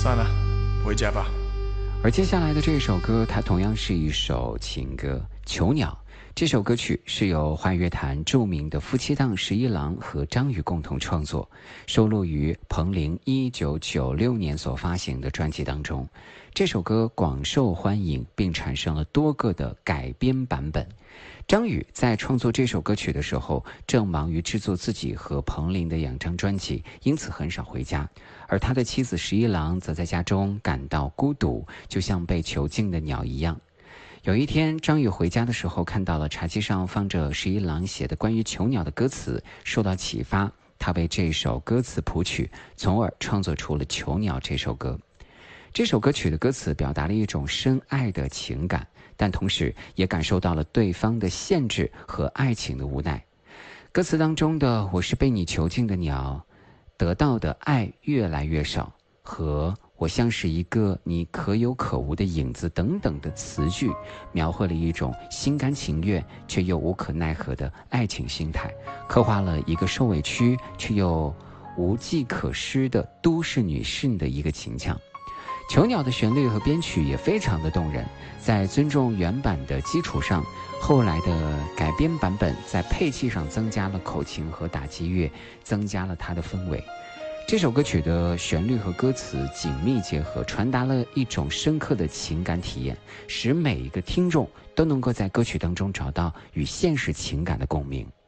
算了，回家吧。 而接下来的这首歌，它同样是一首情歌《囚鸟》。这首歌曲是由华语乐坛著名的夫妻档十一郎和张宇共同创作，收录于彭羚1996年所发行的专辑当中。这首歌广受欢迎，并产生了多个的改编版本。张宇在创作这首歌曲的时候，正忙于制作自己和彭羚的2张专辑，因此很少回家。而他的妻子十一郎则在家中感到孤独，就像被囚禁的鸟一样。有一天，张宇回家的时候，看到了茶几上放着十一郎写的关于囚鸟的歌词，受到启发，他为这首歌词谱曲，从而创作出了《囚鸟》这首歌。这首歌曲的歌词表达了一种深爱的情感，但同时也感受到了对方的限制和爱情的无奈。歌词当中的"我是被你囚禁的鸟，得到的爱越来越少"和"我像是一个你可有可无的影子"等等的词句，描绘了一种心甘情愿却又无可奈何的爱情心态，刻画了一个受委屈却又无计可施的都市女性的一个情腔。囚鸟的旋律和编曲也非常的动人，在尊重原版的基础上，后来的改编版本在配器上增加了口琴和打击乐，增加了它的氛围。这首歌曲的旋律和歌词紧密结合，传达了一种深刻的情感体验，使每一个听众都能够在歌曲当中找到与现实情感的共鸣。